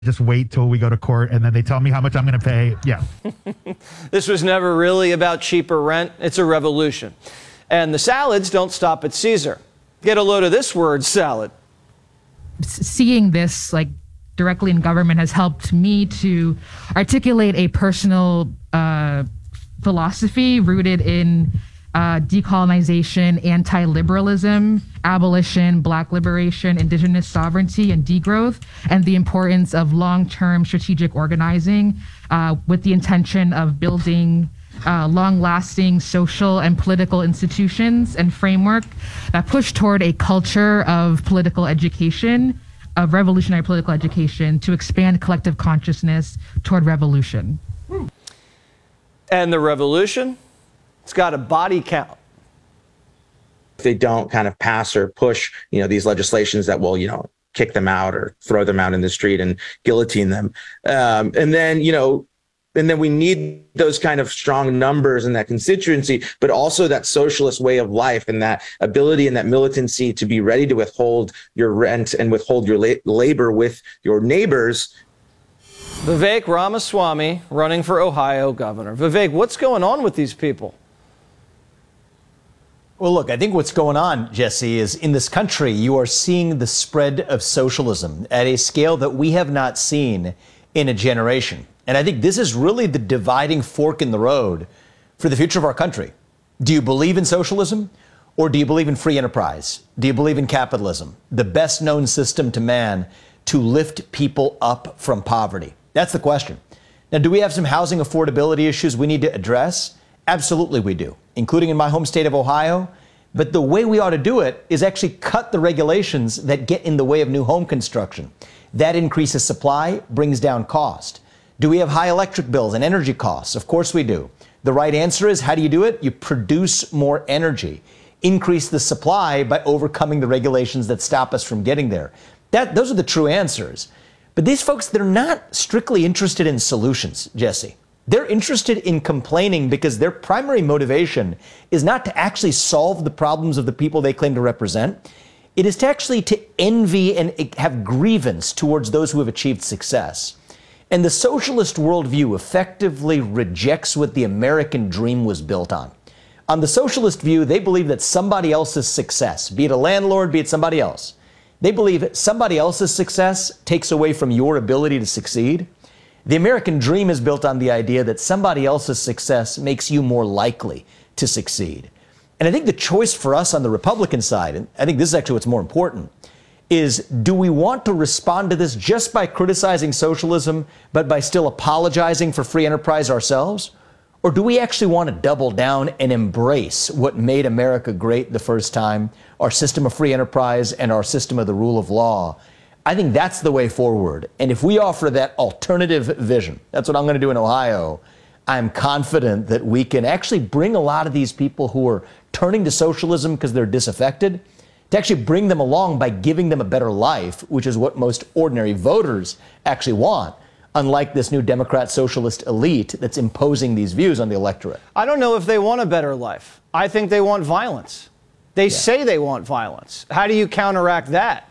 just wait till we go to court and then they tell me how much I'm going to pay. Yeah. This was never really about cheaper rent. It's a revolution. And the salads don't stop at Caesar. Get a load of this word salad. Seeing this like directly in government has helped me to articulate a personal philosophy rooted in decolonization, anti-liberalism, abolition, Black liberation, indigenous sovereignty, and degrowth, and the importance of long-term strategic organizing with the intention of building long-lasting social and political institutions and framework that push toward a culture of political education, of revolutionary political education, to expand collective consciousness toward revolution. And the revolution? It's got a body count. If they don't kind of pass or push, these legislations that will, kick them out or throw them out in the street and guillotine them. And then we need those kind of strong numbers in that constituency, but also that socialist way of life and that ability and that militancy to be ready to withhold your rent and withhold your labor with your neighbors. Vivek Ramaswamy running for Ohio governor. Vivek, what's going on with these people? Well, look, I think what's going on, Jesse, is in this country, you are seeing the spread of socialism at a scale that we have not seen in a generation. And I think this is really the dividing fork in the road for the future of our country. Do you believe in socialism, or do you believe in free enterprise? Do you believe in capitalism, the best known system to man to lift people up from poverty? That's the question. Now, do we have some housing affordability issues we need to address? Absolutely we do, including in my home state of Ohio. But the way we ought to do it is actually cut the regulations that get in the way of new home construction. That increases supply, brings down cost. Do we have high electric bills and energy costs? Of course we do. The right answer is, how do you do it? You produce more energy. Increase the supply by overcoming the regulations that stop us from getting there. Those are the true answers. But these folks, they're not strictly interested in solutions, Jesse. They're interested in complaining because their primary motivation is not to actually solve the problems of the people they claim to represent. It is to actually to envy and have grievance towards those who have achieved success. And the socialist worldview effectively rejects what the American dream was built on. On the socialist view, they believe that somebody else's success, be it a landlord, be it somebody else, they believe somebody else's success takes away from your ability to succeed. The American dream is built on the idea that somebody else's success makes you more likely to succeed. And I think the choice for us on the Republican side, and I think this is actually what's more important, is do we want to respond to this just by criticizing socialism, but by still apologizing for free enterprise ourselves? Or do we actually want to double down and embrace what made America great the first time, our system of free enterprise and our system of the rule of law? I think that's the way forward. And if we offer that alternative vision, that's what I'm going to do in Ohio, I'm confident that we can actually bring a lot of these people who are turning to socialism because they're disaffected, to actually bring them along by giving them a better life, which is what most ordinary voters actually want, unlike this new Democrat socialist elite that's imposing these views on the electorate. I don't know if they want a better life. I think they want violence. They say they want violence. How do you counteract that?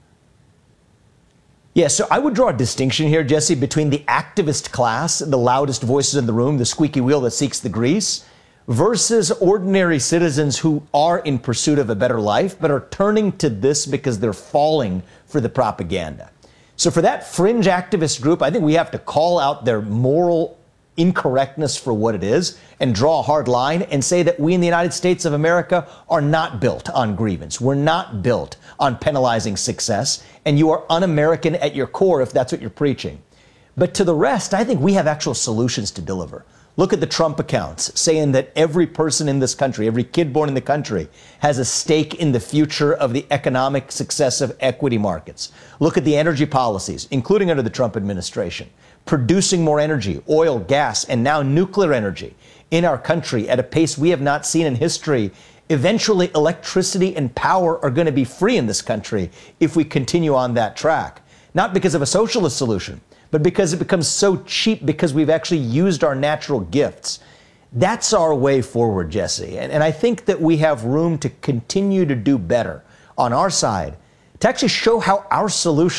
Yeah, so I would draw a distinction here, Jesse, between the activist class, the loudest voices in the room, the squeaky wheel that seeks the grease, versus ordinary citizens who are in pursuit of a better life, but are turning to this because they're falling for the propaganda. So for that fringe activist group, I think we have to call out their moral incorrectness for what it is and draw a hard line and say that we in the United States of America are not built on grievance. We're not built on penalizing success, and you are un-American at your core if that's what you're preaching. But to the rest, I think we have actual solutions to deliver. Look at the Trump accounts saying that every person in this country, every kid born in the country, has a stake in the future of the economic success of equity markets. Look at the energy policies, including under the Trump administration, producing more energy, oil, gas, and now nuclear energy in our country at a pace we have not seen in history. Eventually, electricity and power are going to be free in this country if we continue on that track. Not because of a socialist solution, but because it becomes so cheap because we've actually used our natural gifts. That's our way forward, Jesse. And I think that we have room to continue to do better on our side, to actually show how our solutions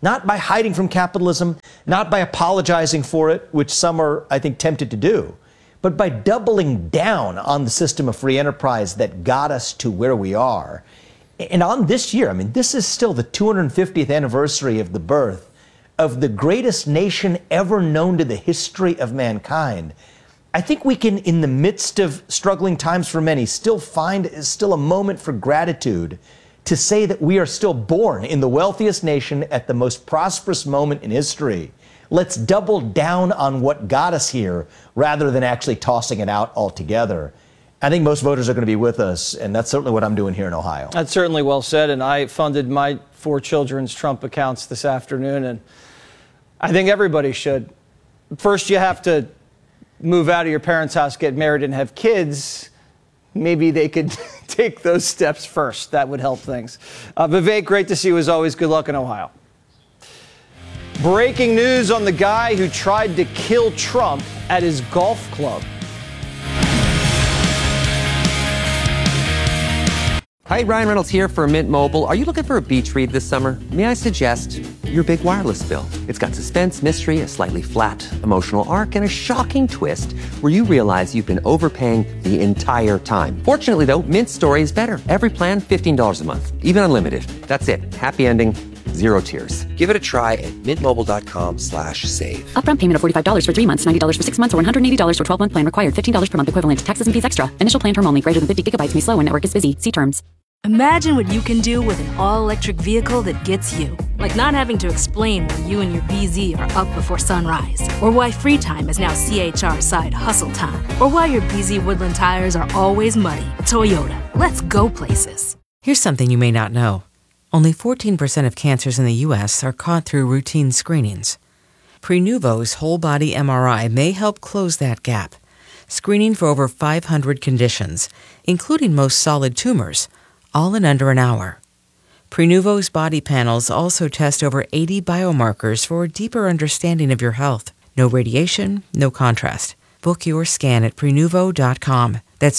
Not by hiding from capitalism, not by apologizing for it, which some are, I think, tempted to do, but by doubling down on the system of free enterprise that got us to where we are. And on this year, I mean, this is still the 250th anniversary of the birth of the greatest nation ever known to the history of mankind. I think we can, in the midst of struggling times for many, still find a moment for gratitude to say that we are still born in the wealthiest nation at the most prosperous moment in history. Let's double down on what got us here rather than actually tossing it out altogether. I think most voters are going to be with us, and that's certainly what I'm doing here in Ohio. That's certainly well said, and I funded my 4 children's Trump accounts this afternoon, and I think everybody should. First, you have to move out of your parents' house, get married, and have kids. Maybe they could take those steps first. That would help things. Vivek, great to see you as always. Good luck in Ohio. Breaking news on the guy who tried to kill Trump at his golf club. Hi, Ryan Reynolds here for Mint Mobile. Are you looking for a beach read this summer? May I suggest your big wireless bill? It's got suspense, mystery, a slightly flat emotional arc, and a shocking twist where you realize you've been overpaying the entire time. Fortunately, though, Mint's story is better. Every plan, $15 a month, even unlimited. That's it. Happy ending, 0 tears. Give it a try at mintmobile.com/save. Upfront payment of $45 for 3 months, $90 for 6 months, or $180 for 12-month plan required. $15 per month equivalent. Taxes and fees extra. Initial plan term only. Greater than 50 gigabytes may slow when network is busy. See terms. Imagine what you can do with an all-electric vehicle that gets you. Like not having to explain why you and your BZ are up before sunrise. Or why free time is now CHR side hustle time. Or why your BZ Woodland tires are always muddy. Toyota. Let's go places. Here's something you may not know. Only 14% of cancers in the U.S. are caught through routine screenings. Prenuvo's whole-body MRI may help close that gap, screening for over 500 conditions, including most solid tumors, all in under an hour. Prenuvo's body panels also test over 80 biomarkers for a deeper understanding of your health. No radiation, no contrast. Book your scan at Prenuvo.com. That's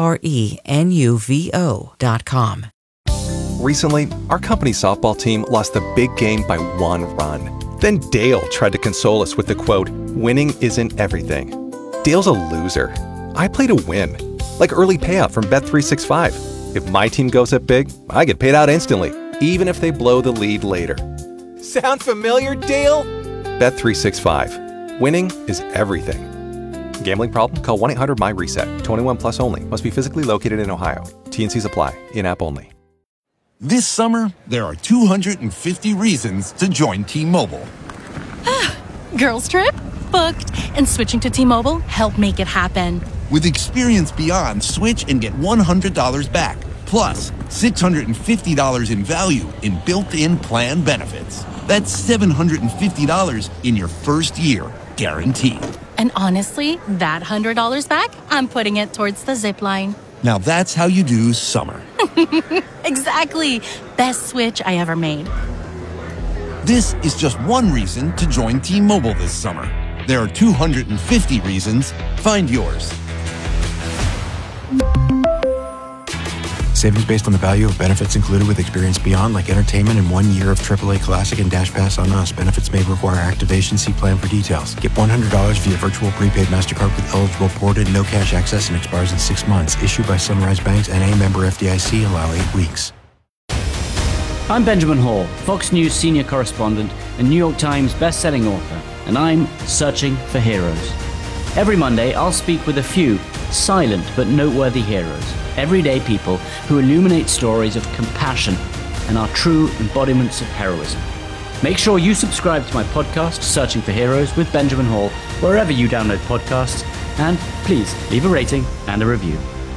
Prenuvo.com. Recently, our company's softball team lost the big game by 1 run. Then Dale tried to console us with the quote, "Winning isn't everything." Dale's a loser. I play to win, like early payout from Bet365. If my team goes up big, I get paid out instantly, even if they blow the lead later. Sound familiar, Dale? Bet365. Winning is everything. Gambling problem? Call 1-800-MY-RESET. 21 plus only. Must be physically located in Ohio. T&Cs apply. In-app only. This summer, there are 250 reasons to join T-Mobile. Girls trip? Booked. And switching to T-Mobile helped make it happen. With Experience Beyond, switch and get $100 back. Plus, $650 in value in built-in plan benefits. That's $750 in your first year, guaranteed. And honestly, that $100 back, I'm putting it towards the zip line. Now that's how you do summer. Exactly. Best switch I ever made. This is just one reason to join T-Mobile this summer. There are 250 reasons. Find yours. Savings based on the value of benefits included with Experience Beyond, like entertainment and 1 year of AAA Classic and Dash Pass on us. Benefits may require activation. See plan for details. Get $100 via virtual prepaid MasterCard with eligible ported, no cash access, and expires in 6 months. Issued by Sunrise Banks, N.A. member FDIC. Allow 8 weeks. I'm Benjamin Hall, Fox News senior correspondent and New York Times best-selling author, and I'm searching for heroes. Every Monday, I'll speak with a few silent but noteworthy heroes, everyday people who illuminate stories of compassion and are true embodiments of heroism. Make sure you subscribe to my podcast, Searching for Heroes with Benjamin Hall, wherever you download podcasts, and please leave a rating and a review.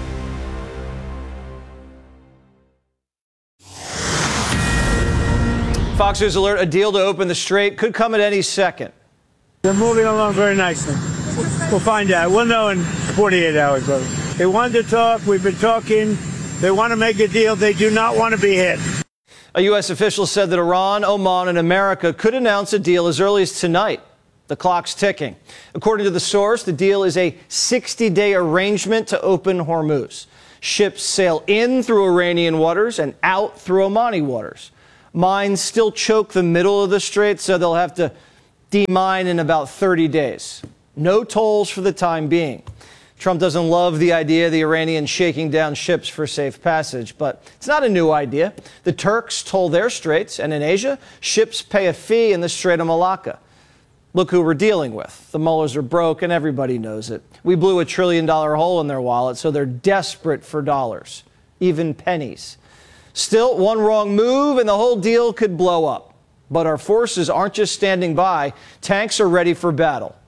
Fox News alert, a deal to open the strait could come at any second. They're moving along very nicely. We'll find out. We'll know in 48 hours, brother. They wanted to talk. We've been talking. They want to make a deal. They do not want to be hit. A U.S. official said that Iran, Oman, and America could announce a deal as early as tonight. The clock's ticking. According to the source, the deal is a 60-day arrangement to open Hormuz. Ships sail in through Iranian waters and out through Omani waters. Mines still choke the middle of the strait, so they'll have to demine in about 30 days. No tolls for the time being. Trump doesn't love the idea of the Iranians shaking down ships for safe passage, but it's not a new idea. The Turks toll their straits, and in Asia, ships pay a fee in the Strait of Malacca. Look who we're dealing with. The mullahs are broke, and everybody knows it. We blew $1 trillion hole in their wallet, so they're desperate for dollars, even pennies. Still, one wrong move, and the whole deal could blow up. But our forces aren't just standing by. Tanks are ready for battle.